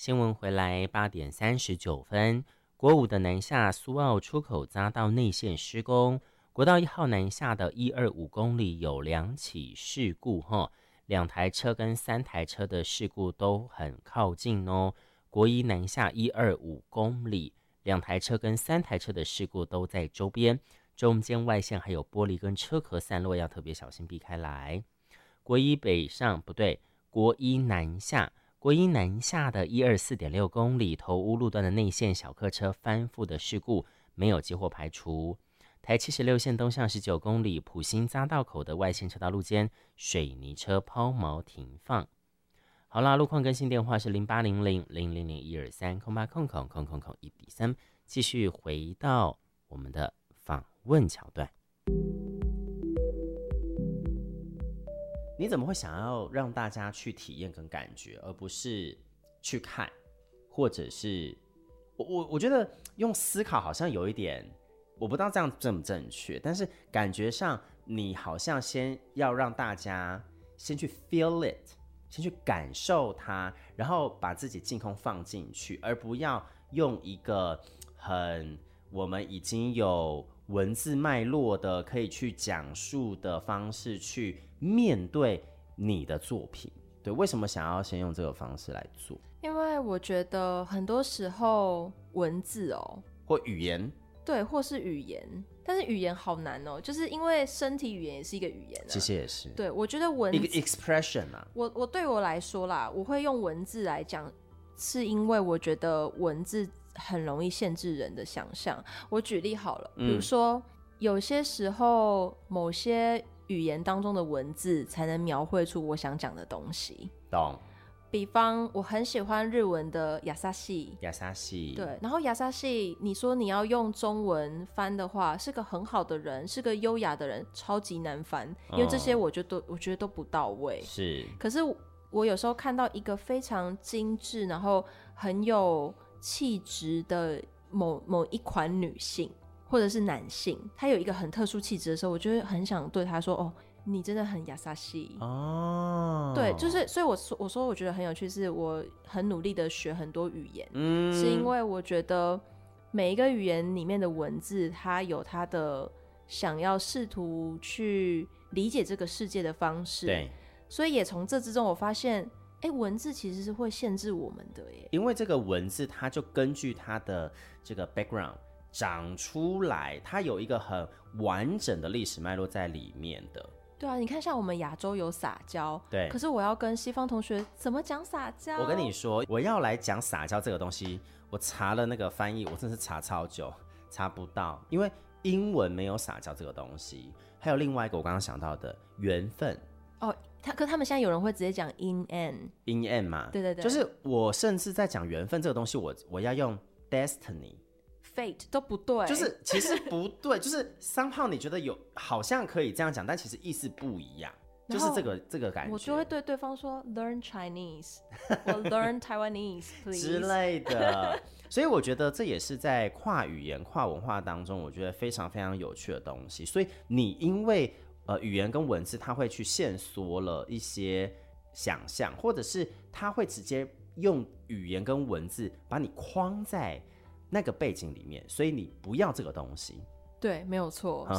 新闻回来8:39，国五的南下苏澳出口匝道内线施工，国道1号南下的125公里有2起事故2台车跟3台车的事故都很靠近哦。国一南下125公里，2台车跟3台车的事故都在周边，中间外线还有玻璃跟车壳散落，要特别小心避开来。国一北上不对，国一南下的124.6公里头屋路段的内线小客车翻覆的事故没有接获排除。台76线东向19公里埔心匝道口的外线车道路间水泥车抛锚停放。好啦，路况更新电话是0800000123空8空空空空空1比3。继续回到我们的访问桥段。你怎么会想要让大家去体验跟感觉，而不是去看，或者是我觉得用思考好像有一点，我不知道这样正不正确，但是感觉上你好像先要让大家先去 feel it， 先去感受它，然后把自己净空放进去，而不要用一个我们已经有文字脉络的可以去讲述的方式去面对你的作品。对，为什么想要先用这个方式来做？ 因为我觉得很多时候文字或语言， 对，或是语言，但是语言好难就是因为身体语言也是一个语言其实也是。 对，我觉得文字一个 expression 我对我来说啦，我会用文字来讲，是因为我觉得文字很容易限制人的想象。我举例好了，比如说有些时候某些语言当中的文字才能描绘出我想讲的东西。 懂。 比方我很喜欢日文的亚萨西，对，然后亚萨西你说你要用中文翻的话，是个很好的人，是个优雅的人，超级难翻，因为这些我觉得都不到位。 是。 可是我有时候看到一个非常精致然后很有气质的某一款女性或者是男性，他有一个很特殊气质的时候，我就会很想对他说，你真的很亚萨西对，就是所以我说我觉得很有趣，是我很努力的学很多语言，是因为我觉得每一个语言里面的文字它有它的想要试图去理解这个世界的方式。 对， 所以也从这之中我发现文字其实是会限制我们的耶， 因为这个文字它就根据它的这个 background 长出来，它有一个很完整的历史脉络在里面的。 对啊，你看像我们亚洲有撒娇， 对， 可是我要跟西方同学怎么讲撒娇？ 我跟你说，我要来讲撒娇这个东西，我查了那个翻译，我真是查超久，查不到，因为英文没有撒娇这个东西。还有另外一个我刚刚想到的缘分可他们现在有人会直接讲 in and 嘛， 对对对， 就是我甚至在讲缘分这个东西，我要用 destiny。Fate 都不对， 就是其实不对，就是somehow你觉得好像可以这样讲，但其实意思不一样，就是这个感觉。 我就会对对方说 learn Chinese 或 learn Taiwanese please 之类的。所以我觉得这也是在跨语言跨文化当中我觉得非常非常有趣的东西。所以你因为语言跟文字它会去限缩了一些想象，或者是它会直接用语言跟文字把你框在那个背景里面，所以你不要这个东西。 对，没有错。